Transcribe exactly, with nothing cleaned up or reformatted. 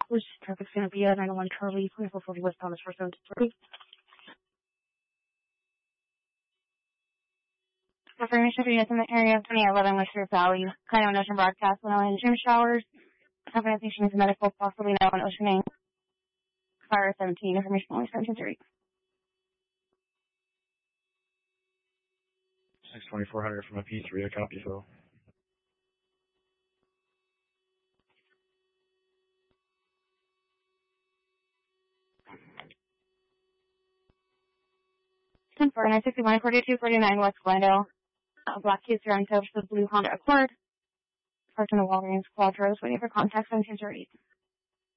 which traffic's going to be at nine oh one Charlie, twenty-four forty West Thomas, four seven three. Information for units in the area of twenty eleven Western Valley, kind of an ocean broadcast, when in gym showers. Compensation is medical, possibly now on Ocean Inc. Fire seventeen, information only seventeen three. six twenty-four hundred from a P three, a copy, Phil. ten forty-nine sixty-one forty-two forty-nine West Glendale. Uh, black kids are on touch with blue Honda Accord. Parked in the Walgreens Quadros, waiting for contact seventeen thirty.